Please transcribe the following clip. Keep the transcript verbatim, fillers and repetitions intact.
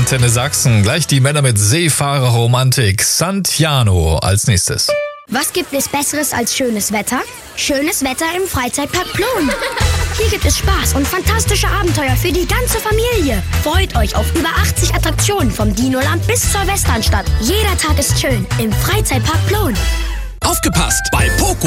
Antenne Sachsen. Gleich die Männer mit Seefahrerromantik. Santiano als nächstes. Was gibt es Besseres als schönes Wetter? Schönes Wetter im Freizeitpark Plon. Hier gibt es Spaß und fantastische Abenteuer für die ganze Familie. Freut euch auf über achtzig Attraktionen vom Dinoland bis zur Westernstadt. Jeder Tag ist schön im Freizeitpark Plon. Aufgepasst! Bei Poco